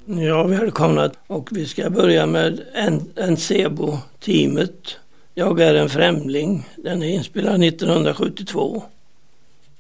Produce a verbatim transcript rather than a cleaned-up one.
Ja, välkomna. Och vi ska börja med Encebo-teamet. Jag är en främling. Den är inspelad nittonhundrasjuttiotvå.